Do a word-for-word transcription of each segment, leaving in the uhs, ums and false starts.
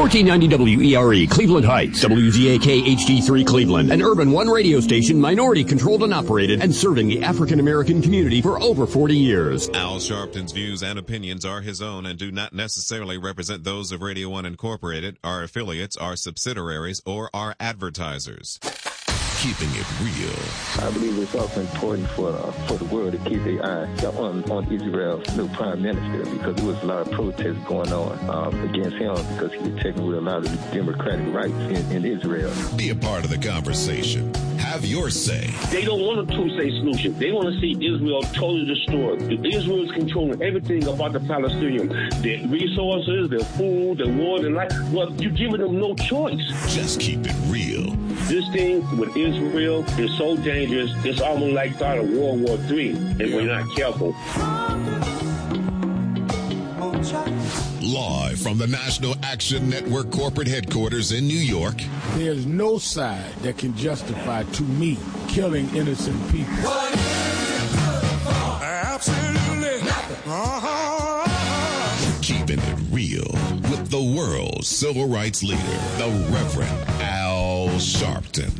fourteen ninety W E R E, Cleveland Heights, W Z A K H D three Cleveland, an Urban One radio station, minority controlled and operated, and serving the African American community for over forty years. Al Sharpton's views and opinions are his own and do not necessarily represent those of Radio One Incorporated, our affiliates, our subsidiaries, or our advertisers. Keeping it real. I believe it's also important for uh, for the world to keep their eye on, on Israel's new prime minister, because there was a lot of protests going on um, against him because he was taking away a lot of the democratic rights in, in Israel. Be a part of the conversation. Have your say. They don't want a two-state solution. They want to see Israel totally destroyed. Israel is controlling everything about the Palestinians. Their resources, their food, their water, and life. Well, you're giving them no choice. Just keep it real. This thing with Israel is so dangerous, it's almost like start of World War Three if we're not careful. Live from the National Action Network corporate headquarters in New York. There's no side that can justify, to me, killing innocent people. Absolutely nothing. Uh-huh. Keeping it real with the world's civil rights leader, the Reverend Al Sharpton.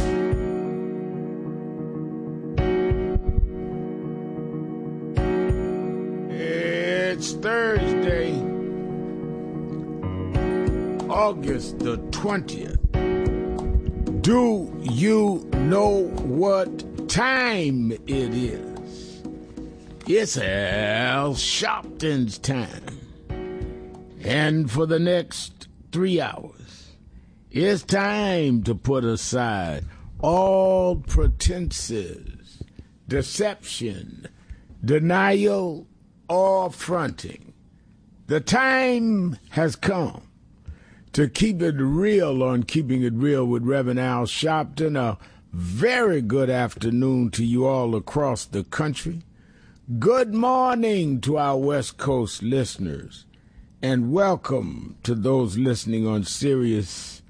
It's Thursday, August the twentieth. Do you know what time it is? It's Al Sharpton's time. And for the next three hours, it's time to put aside all pretenses, deception, denial, or fronting. The time has come to keep it real on Keeping It Real with Reverend Al Sharpton. A very good afternoon to you all across the country. Good morning to our West Coast listeners, and welcome to those listening on Sirius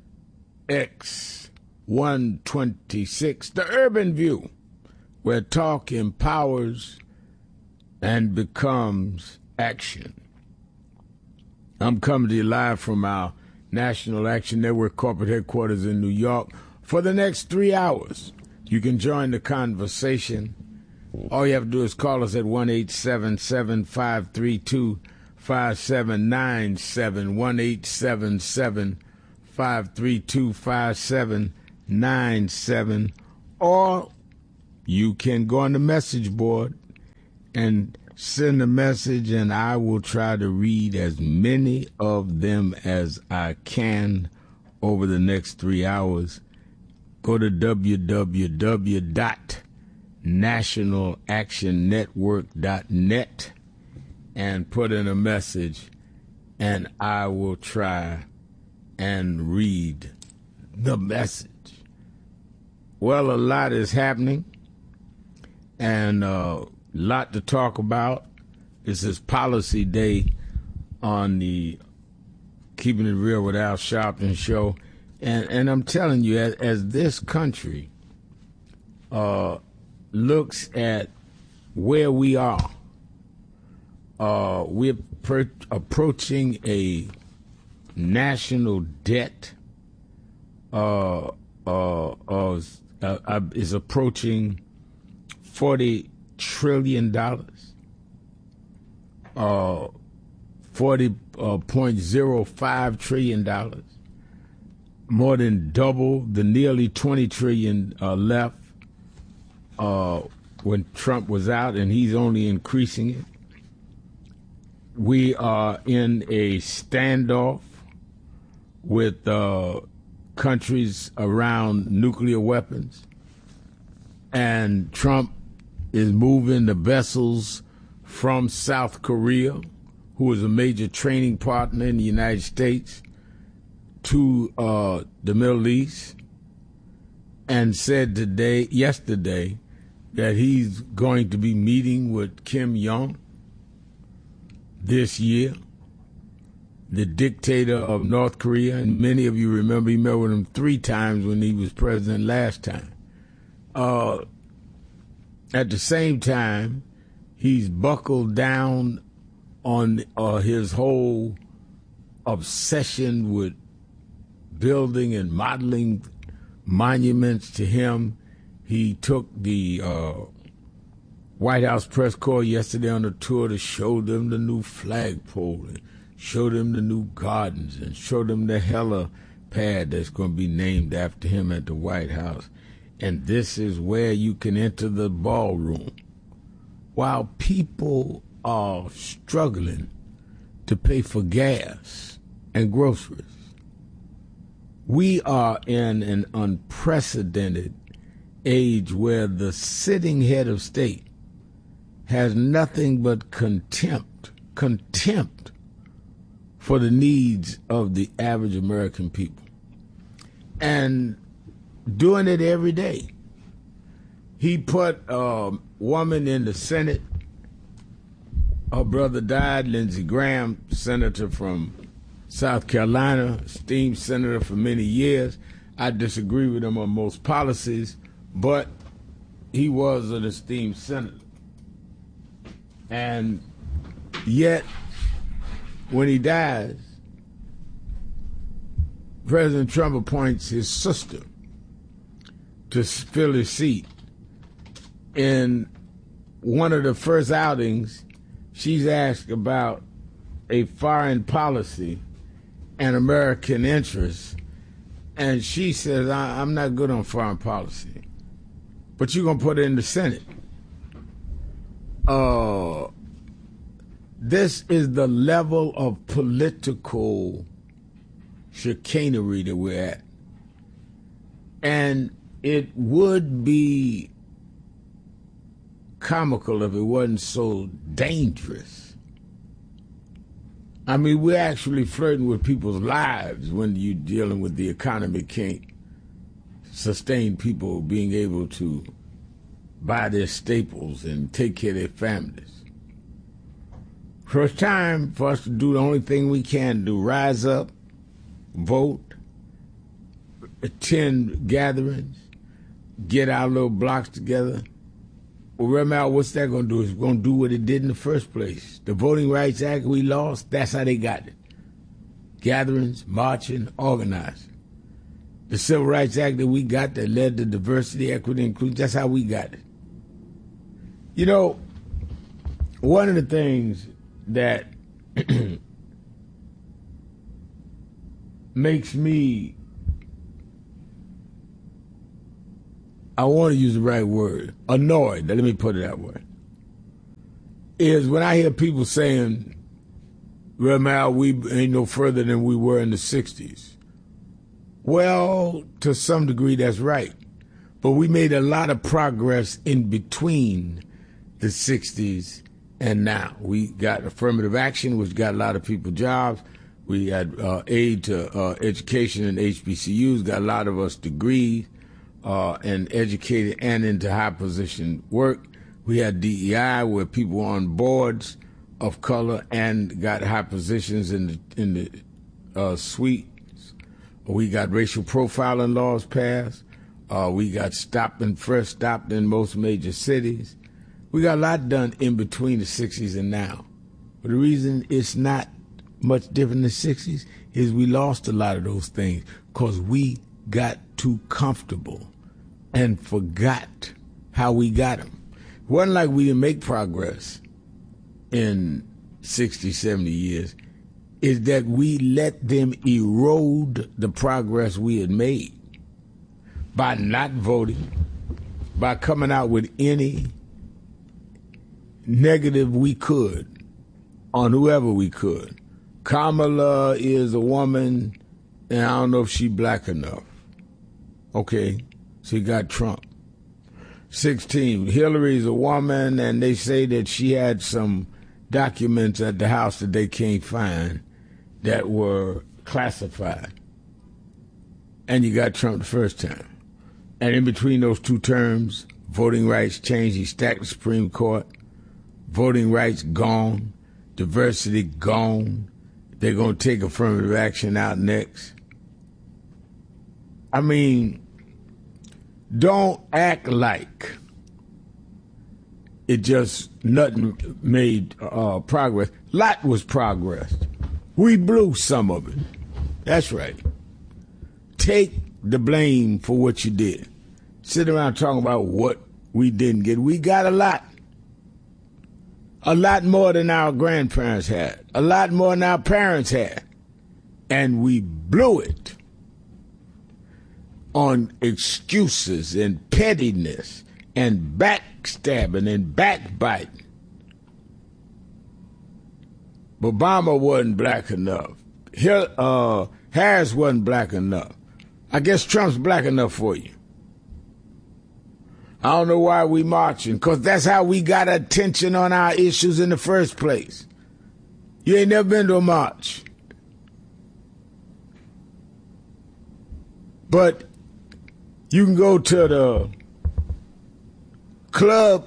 X one twenty-six, The Urban View, where talk empowers and becomes action. I'm coming to you live from our National Action Network corporate headquarters in New York for the next three hours. You can join the conversation. All you have to do is call us at one eight seven seven, five three two, five seven nine seven, one eight seven seven, five three two, five seven nine seven, or you can go on the message board and send a message, and I will try to read as many of them as I can over the next three hours. Go to w w w dot national action network dot net and put in a message, and I will try and read the message. Well, a lot is happening, and uh, lot to talk about. This is Policy Day on the Keeping It Real with Al Sharpton show. And and I'm telling you, as, as this country uh, looks at where we are, uh, we're per- approaching a national debt uh, uh, uh, uh, is approaching forty trillion dollars, uh, forty point zero five trillion dollars, more than double the nearly twenty trillion uh, left uh, when Trump was out, and he's only increasing it. We are in a standoff with uh, countries around nuclear weapons, and Trump is moving the vessels from South Korea, who is a major training partner in the United States, to uh, the Middle East, and said today, yesterday, that he's going to be meeting with Kim Jong this year, the dictator of North Korea. And many of you remember he met with him three times when he was president last time. Uh, At the same time, he's buckled down on uh, his whole obsession with building and modeling monuments to him. He took the uh, White House press corps yesterday on a tour to show them the new flagpole and show them the new gardens and show them the helipad that's going to be named after him at the White House. And this is where you can enter the ballroom. While people are struggling to pay for gas and groceries, we are in an unprecedented age where the sitting head of state has nothing but contempt, contempt for the needs of the average American people. And doing it every day. He put a woman in the Senate. Her brother died, Lindsey Graham, senator from South Carolina, esteemed senator for many years. I disagree with him on most policies, but he was an esteemed senator. And yet, when he dies, President Trump appoints his sister to fill his seat. In one of the first outings, she's asked about a foreign policy and American interests, and she says, I- I'm not good on foreign policy, but you're going to put it in the Senate. Uh, this is the level of political chicanery that we're at. And it would be comical if it wasn't so dangerous. I mean, we're actually flirting with people's lives when you're dealing with the economy can't sustain people being able to buy their staples and take care of their families. So it's time for us to do the only thing we can do, rise up, vote, attend gatherings, get our little blocks together. Well, remember, what's that going to do? It's going to do what it did in the first place. The Voting Rights Act we lost, that's how they got it. Gatherings, marching, organizing. The Civil Rights Act that we got that led to diversity, equity, inclusion, that's how we got it. You know, one of the things that makes me, I want to use the right word, annoyed, let me put it that way, is when I hear people saying, well, Mal, we ain't no further than we were in the sixties. Well, to some degree, that's right. But we made a lot of progress in between the sixties and now. We got affirmative action, which got a lot of people jobs. We had uh, aid to uh, education and H B C Us, got a lot of us degrees uh, and educated and into high position work. We had D E I where people were on boards of color and got high positions in the, in the uh, suites. We got racial profiling laws passed. Uh, we got stop and frisk stopped in most major cities. We got a lot done in between the sixties and now. But the reason it's not much different in the sixties is we lost a lot of those things because we got too comfortable and forgot how we got them. It wasn't like we didn't make progress in sixty, seventy years. Is that we let them erode the progress we had made by not voting, by coming out with any negative we could on whoever we could. Kamala is a woman, and I don't know if she's black enough. Okay, so you got Trump. sixteen, Hillary's a woman, and they say that she had some documents at the house that they can't find that were classified. And you got Trump the first time. And in between those two terms, voting rights changed. He stacked the Supreme Court. Voting rights gone. Diversity gone. They're going to take affirmative action out next. I mean, don't act like it just nothing made uh, progress. Lot was progress. We blew some of it. That's right. Take the blame for what you did. Sit around talking about what we didn't get. We got a lot. A lot more than our grandparents had. A lot more than our parents had. And we blew it on excuses and pettiness and backstabbing and backbiting. Obama wasn't black enough. Hill, uh, Harris wasn't black enough. I guess Trump's black enough for you. I don't know why we marching, because that's how we got attention on our issues in the first place. You ain't never been to a march. But you can go to the club.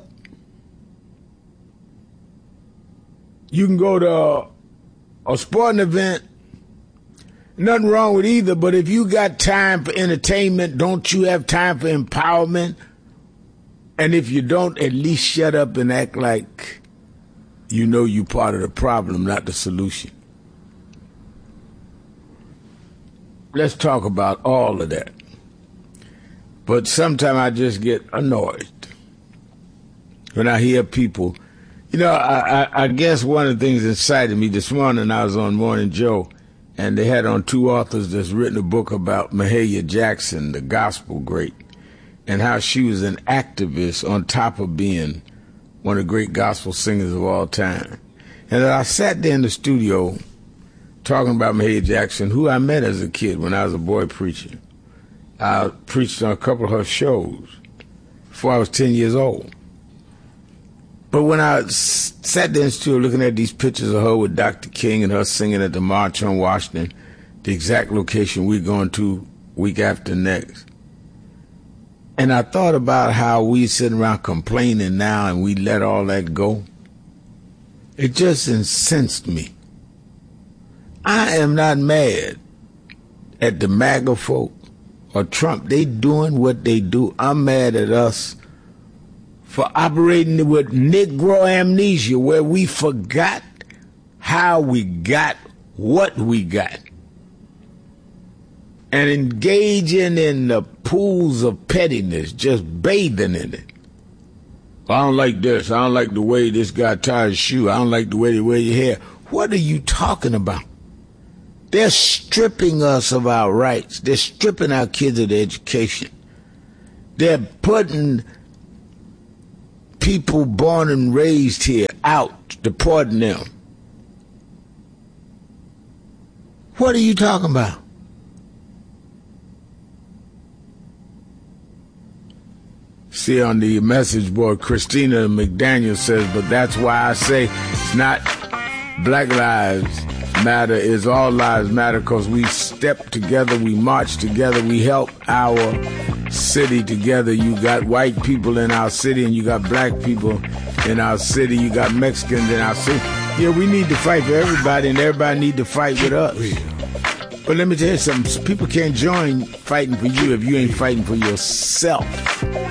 You can go to a, a sporting event. Nothing wrong with either, but if you got time for entertainment, don't you have time for empowerment? And if you don't, at least shut up and act like you know you part of the problem, not the solution. Let's talk about all of that. But sometimes I just get annoyed when I hear people. You know, I, I, I guess one of the things that incited me this morning, I was on Morning Joe, and they had on two authors that's written a book about Mahalia Jackson, the gospel great, and how she was an activist on top of being one of the great gospel singers of all time. And I sat there in the studio talking about Mahalia Jackson, who I met as a kid when I was a boy preacher. I preached on a couple of her shows before I was ten years old. But when I sat there in the studio looking at these pictures of her with Doctor King and her singing at the March on Washington, the exact location we're going to week after next, and I thought about how we sitting around complaining now and we let all that go, it just incensed me. I am not mad at the MAGA folk or Trump. They doing what they do. I'm mad at us for operating with Negro amnesia, where we forgot how we got what we got, and engaging in the pools of pettiness, just bathing in it. I don't like this. I don't like the way this guy ties his shoe. I don't like the way they wear your hair. What are you talking about? They're stripping us of our rights. They're stripping our kids of their education. They're putting people born and raised here out, deporting them. What are you talking about? See, on the message board, Christina McDaniel says, but that's why I say it's not Black Lives Matter, it's all lives matter, because we step together, we march together, we help our city together. You got white people in our city and you got black people in our city, you got Mexicans in our city. Yeah, we need to fight for everybody, and everybody need to fight with us. But let me tell you something, people can't join fighting for you if you ain't fighting for yourself.